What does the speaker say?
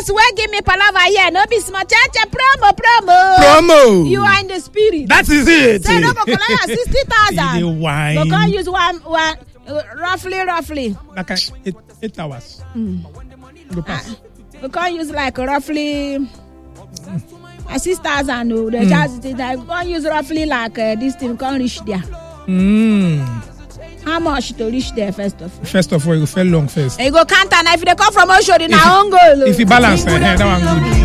Boss, where give me palava here? No be small chacha promo. You are in the spirit. That is it. Say no, but 60,000. Wine. We can't use one roughly. Like 8 hours. Go pass. We can't use like roughly 6,000. No, they just they can't use roughly like this thing can't reach there. How much to reach there first of all? First of all, you go fair long first. You go count and if they come from Oshodi, now on goal. If you balance, that one good.